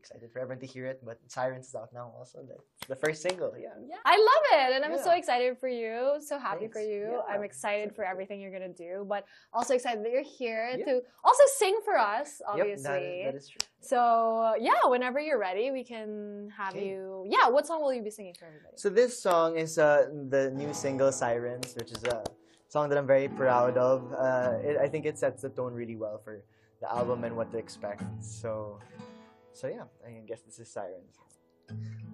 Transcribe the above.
excited for everyone to hear it. But Sirens is out now also. That's the first single. Yeah. I love it, and I'm Yeah. so excited for you. So happy for Thanks. you. Yeah, I'm excited for excited. everything you're gonna do, but also excited that you're here Yeah. to also sing for us. Yep, Obviously. that is true. So yeah, whenever you're ready, we can have Okay. you. Yeah, what song will you be singing for everybody? So this song is the new single Sirens, which is a song that I'm very proud of. I think it sets the tone really well for the album and what to expect. So yeah, I guess this is Sirens.